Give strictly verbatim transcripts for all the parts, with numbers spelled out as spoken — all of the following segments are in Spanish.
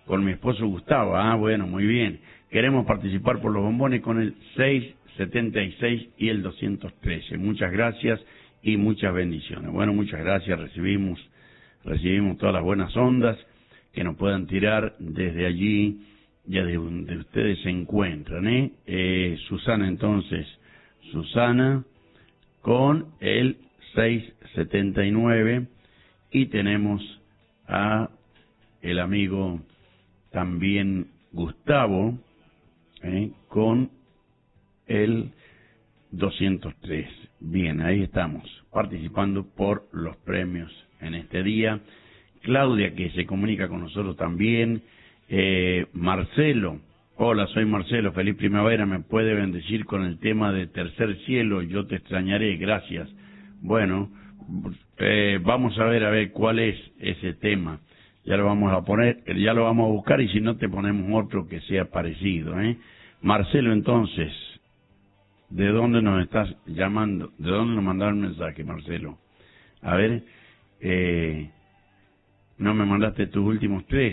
con mi esposo Gustavo. Ah, bueno, muy bien. Queremos participar por los bombones con el seis setenta y seis y el doscientos trece. Muchas gracias y muchas bendiciones. Bueno, muchas gracias. Recibimos, recibimos todas las buenas ondas que nos puedan tirar desde allí, ya de donde ustedes se encuentran, ¿eh? eh Susana, entonces, Susana con el seis setenta y nueve, y tenemos a el amigo también Gustavo, ¿eh? con el doscientos tres. Bien, ahí estamos, participando por los premios en este día. Claudia, que se comunica con nosotros también. Eh, Marcelo, hola, soy Marcelo, feliz primavera, ¿me puede bendecir con el tema de Tercer Cielo? Yo te extrañaré, gracias. Bueno, eh, vamos a ver, a ver cuál es ese tema. Ya lo vamos a poner, ya lo vamos a buscar, y si no te ponemos otro que sea parecido, ¿eh? Marcelo, entonces, ¿de dónde nos estás llamando? ¿De dónde nos mandaron el mensaje, Marcelo? A ver, eh, no me mandaste tus últimos tres.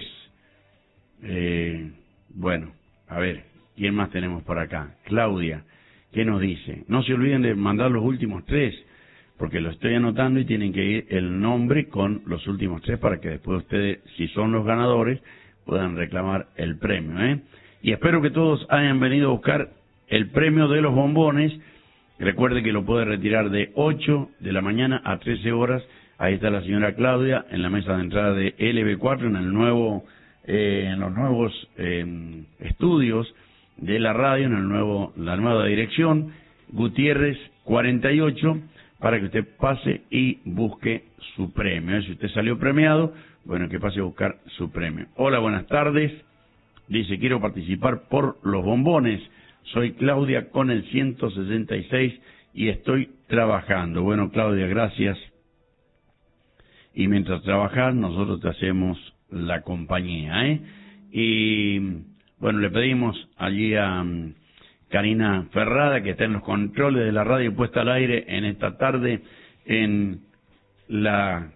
Eh, bueno, a ver, ¿quién más tenemos por acá? Claudia, ¿qué nos dice? No se olviden de mandar los últimos tres, porque lo estoy anotando y tienen que ir el nombre con los últimos tres para que después ustedes, si son los ganadores, puedan reclamar el premio, ¿eh? Y espero que todos hayan venido a buscar el premio de los bombones. Recuerde que lo puede retirar de ocho de la mañana a trece horas. Ahí está la señora Claudia en la mesa de entrada de L B cuatro, en el nuevo, eh, en los nuevos eh, estudios de la radio, en el nuevo, la nueva dirección, Gutiérrez cuarenta y ocho, para que usted pase y busque su premio. Si usted salió premiado, bueno, que pase a buscar su premio. Hola, buenas tardes. Dice, quiero participar por los bombones. Soy Claudia con el ciento sesenta y seis y estoy trabajando. Bueno, Claudia, gracias. Y mientras trabajas, nosotros te hacemos la compañía, ¿eh? Y, bueno, le pedimos allí a um, Karina Ferrada, que está en los controles de la radio puesta al aire en esta tarde en la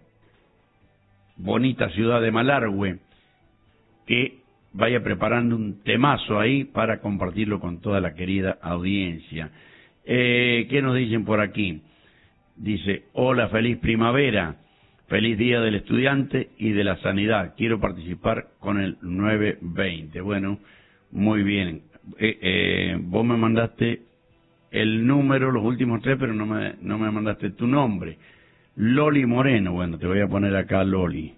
bonita ciudad de Malargüe, que vaya preparando un temazo ahí para compartirlo con toda la querida audiencia. Eh, ¿Qué nos dicen por aquí? Dice, hola, feliz primavera, feliz día del estudiante y de la sanidad. Quiero participar con el nueve veinte. Bueno, muy bien. Eh, eh, vos me mandaste el número, los últimos tres, pero no me, no me mandaste tu nombre. Loli Moreno. Bueno, te voy a poner acá Loli.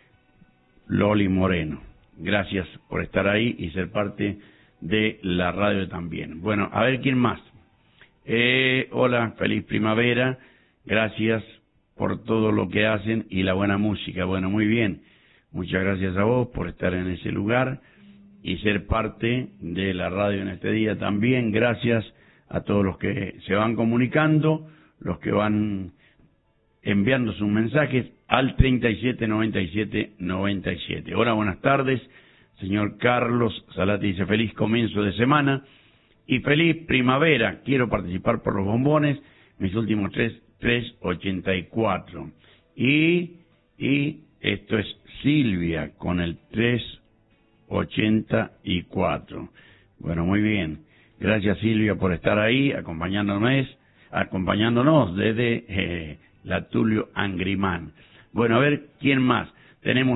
Loli Moreno. Gracias por estar ahí y ser parte de la radio también. Bueno, a ver quién más. Eh, hola, feliz primavera. Gracias por todo lo que hacen y la buena música. Bueno, muy bien. Muchas gracias a vos por estar en ese lugar y ser parte de la radio en este día también. Gracias a todos los que se van comunicando, los que van enviando sus mensajes al treinta y siete noventa y siete noventa y siete. Hola, buenas tardes. Señor Carlos Salati dice, feliz comienzo de semana y feliz primavera. Quiero participar por los bombones. Mis últimos tres, tres ochenta y cuatro. Y, y esto es Silvia con el tres ochenta y cuatro. Bueno, muy bien. Gracias, Silvia, por estar ahí acompañándonos, acompañándonos desde eh, la Tulio Angrimán. Bueno, a ver, ¿quién más? Tenemos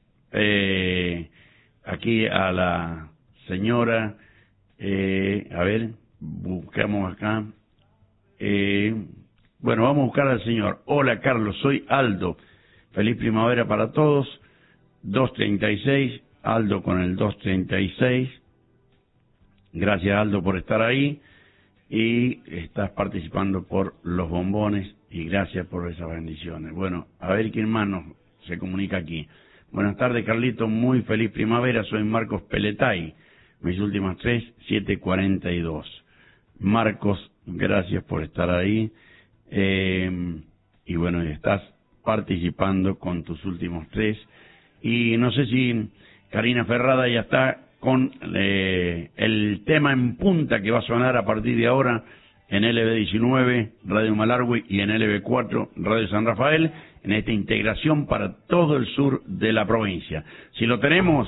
eh, aquí a la señora, eh, a ver, buscamos acá. Eh, bueno, vamos a buscar al señor. Hola, Carlos, soy Aldo. Feliz primavera para todos. dos treinta y seis, Aldo con el dos treinta y seis. Gracias, Aldo, por estar ahí. Y estás participando por los bombones. Y gracias por esas bendiciones. Bueno, a ver quién más nos se comunica aquí. Buenas tardes, Carlito. Muy feliz primavera. Soy Marcos Peletay. Mis últimas tres, siete cuarenta y dos. Marcos, gracias por estar ahí. Eh, y bueno, estás participando con tus últimos tres. Y no sé si Karina Ferrada ya está con eh, el tema en punta que va a sonar a partir de ahora en L B diecinueve, Radio Malargüe, y en L B cuatro, Radio San Rafael, en esta integración para todo el sur de la provincia. Si lo tenemos...